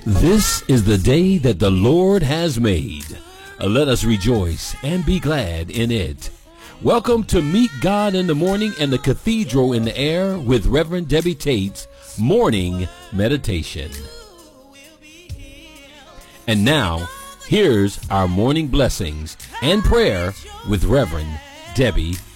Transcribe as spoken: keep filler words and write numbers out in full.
This is the day that the Lord has made. Uh, let us rejoice and be glad in it. Welcome to Meet God in the Morning and the Cathedral in the Air with Reverend Debbie Tate's Morning Meditation. And now, here's our morning blessings and prayer with Reverend Debbie